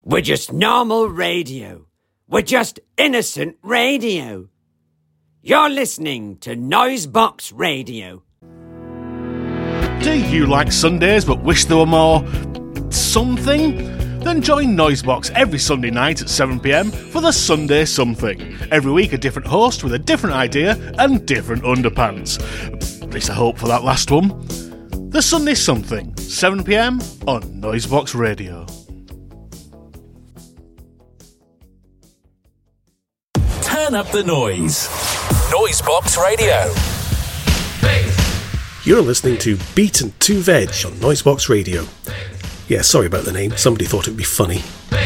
We're just normal radio. We're just innocent radio. You're listening to Noisebox Radio. Do you like Sundays but wish there were more something? Then join Noisebox every Sunday night at 7pm for the Sunday Something. Every week a different host with a different idea and different underpants. At least I hope for that last one. The Sunday Something, 7pm on Noisebox Radio. Turn up the noise. Noisebox Radio. You're listening to Beat and 2 Veg on Noisebox Radio. Yeah, sorry about the name, somebody thought it'd be funny.